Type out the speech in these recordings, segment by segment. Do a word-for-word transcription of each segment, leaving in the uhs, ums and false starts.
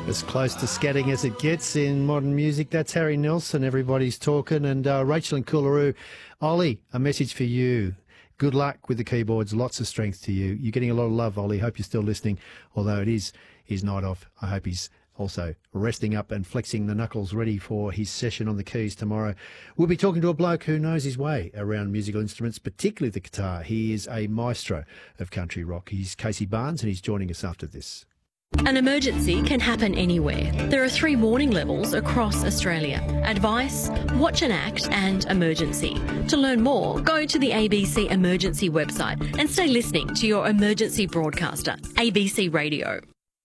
As close to scatting as it gets in modern music. That's Harry Nilsson. Everybody's talking. And uh, Rachel and Coolaroo. Ollie, a message for you. Good luck with the keyboards. Lots of strength to you. You're getting a lot of love, Ollie. Hope you're still listening. Although it is his night off, I hope he's also resting up and flexing the knuckles ready for his session on the keys tomorrow. We'll be talking to a bloke who knows his way around musical instruments, particularly the guitar. He is a maestro of country rock. He's Casey Barnes, and he's joining us after this. An emergency can happen anywhere. There are three warning levels across Australia: advice, watch and act, and emergency. To learn more, go to the A B C Emergency website and stay listening to your emergency broadcaster, A B C Radio.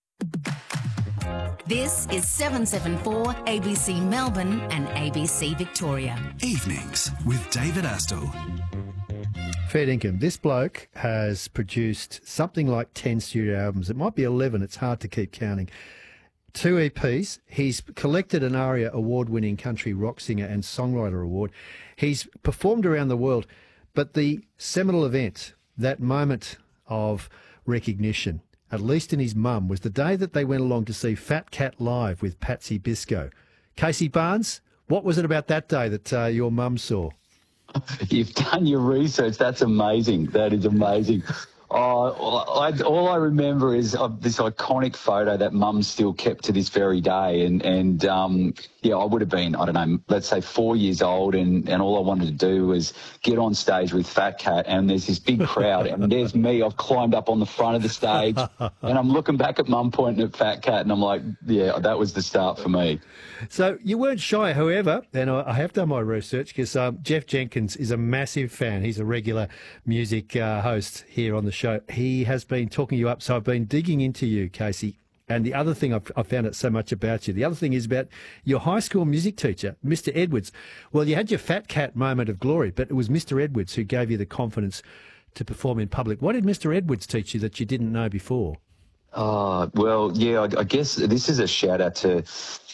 This is seven seven four A B C Melbourne and A B C Victoria. Evenings with David Astle. Fair dinkum. This bloke has produced something like ten studio albums. It might be eleven. It's hard to keep counting. Two E Ps. He's collected an ARIA award-winning country rock singer and songwriter award. He's performed around the world. But the seminal event, that moment of recognition, at least in his mum, was the day that they went along to see Fat Cat live with Patsy Biscoe. Casey Barnes, what was it about that day that uh, your mum saw? You've done your research. That's amazing. That is amazing. Oh, I, all I remember is uh, this iconic photo that Mum still kept to this very day. And, and um, yeah, I would have been, I don't know, let's say four years old, and, and all I wanted to do was get on stage with Fat Cat, and there's this big crowd, and there's me. I've climbed up on the front of the stage, and I'm looking back at Mum pointing at Fat Cat, and I'm like, yeah, that was the start for me. So you weren't shy, however, and I have done my research because um, Jeff Jenkins is a massive fan. He's a regular music uh, host here on the show. He has been talking you up, so I've been digging into you, Casey. And the other thing, I've, I found out so much about you. The other thing is about your high school music teacher, Mister Edwards. Well, you had your Fat Cat moment of glory, but it was Mister Edwards who gave you the confidence to perform in public. What did Mister Edwards teach you that you didn't know before? Oh, well, yeah, I, I guess this is a shout out to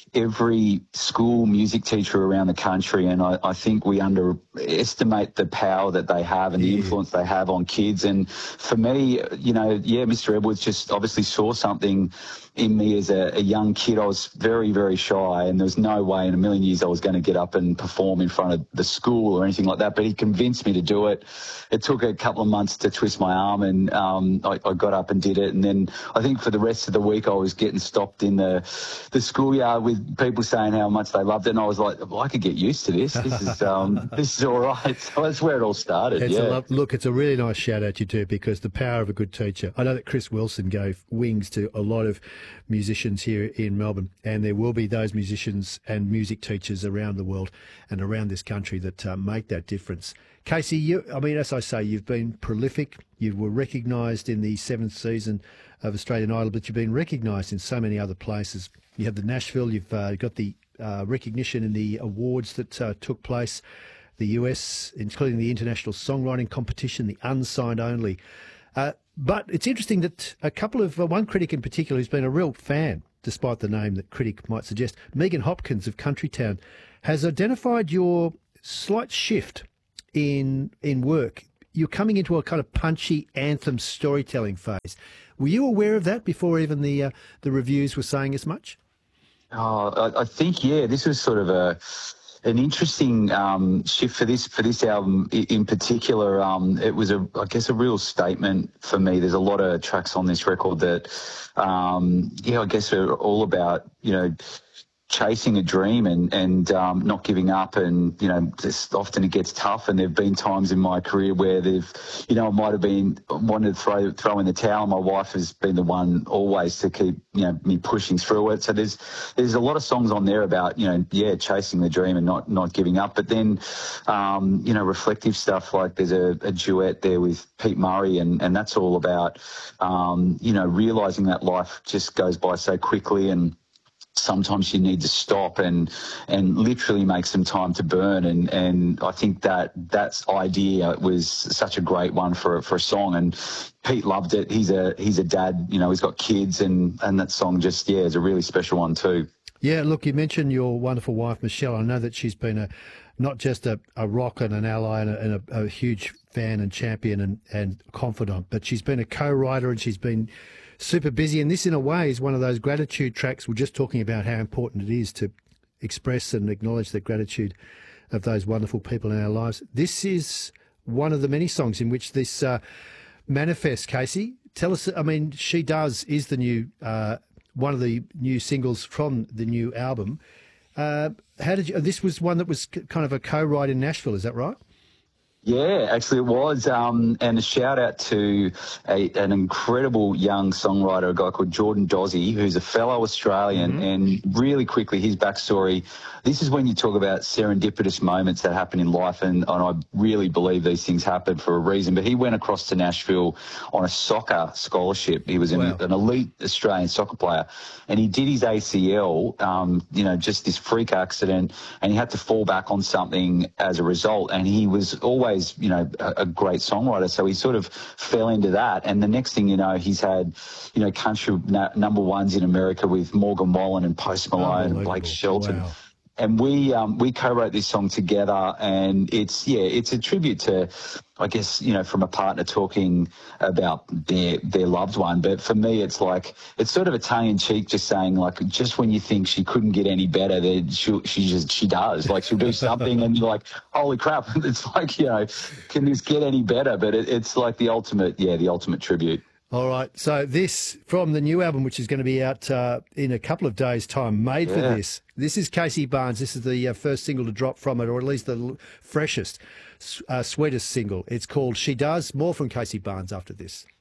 every school music teacher around the country, and I, I think we underestimate the power that they have and the yeah. influence they have on kids. And for me, you know, yeah, Mister Edwards just obviously saw something in me as a, a young kid. I was very, very shy, and there was no way in a million years I was going to get up and perform in front of the school or anything like that, but he convinced me to do it. It took a couple of months to twist my arm, and um, I, I got up and did it. And then I think for the rest of the week I was getting stopped in the, the schoolyard with people saying how much they loved it, and I was like, well, I could get used to this. This is um, this is all right. So that's where it all started. It's yeah. a lo- look, it's a really nice shout out you do, because the power of a good teacher. I know that Chris Wilson gave wings to a lot of musicians here in Melbourne, and there will be those musicians and music teachers around the world and around this country that uh, make that difference. Casey, you, I mean, as I say, you've been prolific. You were recognised in the seventh season of Australian Idol, but you've been recognised in so many other places. You have the Nashville, you've uh, got the uh, recognition in the awards that uh, took place, the U S, including the International Songwriting Competition, the Unsigned Only. Uh, but it's interesting that a couple of, uh, one critic in particular who's been a real fan, despite the name that critic might suggest, Megan Hopkins of Countrytown, has identified your slight shift in in work. You're coming into a kind of punchy anthem storytelling phase. Were you aware of that before even the uh, the reviews were saying as much? Oh, I, I think, yeah, this was sort of a an interesting um, shift for this for this album in particular. Um, it was, a, I guess, a real statement for me. There's a lot of tracks on this record that, um, yeah, I guess are all about, you know, chasing a dream and, and um, not giving up. And, you know, just often it gets tough. And there have been times in my career where they've, you know, I might have been wanted to throw, throw in the towel. My wife has been the one always to keep, you know, me pushing through it. So there's, there's a lot of songs on there about, you know, yeah, chasing the dream and not, not giving up. But then, um, you know, reflective stuff, like there's a, a duet there with Pete Murray, and, and that's all about, um, you know, realising that life just goes by so quickly, and sometimes you need to stop and and literally make some time to burn. And, and I think that that's idea was such a great one for for a song. And Pete loved it. He's a he's a dad, you know, he's got kids, and, and that song just, yeah, is a really special one too. Yeah, look, you mentioned your wonderful wife, Michelle. I know that she's been a not just a, a rock and an ally and, a, and a, a huge fan and champion and, and confidant, but she's been a co-writer, and she's been super busy. And this, in a way, is one of those gratitude tracks. We're just talking about how important it is to express and acknowledge the gratitude of those wonderful people in our lives. This is one of the many songs in which this uh, manifests, Casey. Tell us, I mean, She Does is the new, uh, one of the new singles from the new album. Uh, how did you, this was one that was kind of a co-write in Nashville, is that right? Yeah, actually it was. Um, and a shout out to a, an incredible young songwriter, a guy called Jordan Dozzi, who's a fellow Australian. Mm-hmm. And really quickly, his backstory, this is when you talk about serendipitous moments that happen in life. And, and I really believe these things happen for a reason. But he went across to Nashville on a soccer scholarship. He was an, wow. an elite Australian soccer player. And he did his A C L, um, you know, just this freak accident. And he had to fall back on something as a result. And he was always you know, a, a great songwriter. So he sort of fell into that. And the next thing you know, he's had, you know, country na- number ones in America with Morgan Wallen and Post Malone and Blake Shelton. Wow. And we um, we co-wrote this song together, and it's, yeah, it's a tribute to, I guess, you know, from a partner talking about their their loved one. But for me, it's like, it's sort of a tongue-in-cheek, just saying, like, just when you think she couldn't get any better, then she, she just, she does. Like, she'll do something and you're like, holy crap. It's like, you know, can this get any better? But it, it's like the ultimate, yeah, the ultimate tribute. All right. So this from the new album, which is going to be out uh, in a couple of days' time, made yeah. for this. This is Casey Barnes. This is the uh, first single to drop from it, or at least the l- freshest, uh, sweetest single. It's called She Does. More from Casey Barnes after this.